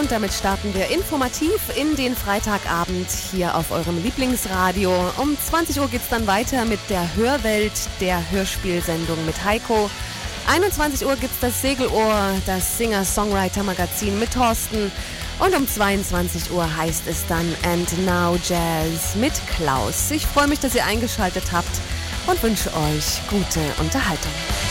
Und damit starten wir informativ in den Freitagabend hier auf eurem Lieblingsradio. Um 20 Uhr geht's dann weiter mit der Hörwelt, der Hörspielsendung mit Heiko. 21 Uhr gibt's das Segelohr, das Singer-Songwriter-Magazin mit Thorsten. Und um 22 Uhr heißt es dann And Now Jazz mit Klaus. Ich freue mich, dass ihr eingeschaltet habt und wünsche euch gute Unterhaltung.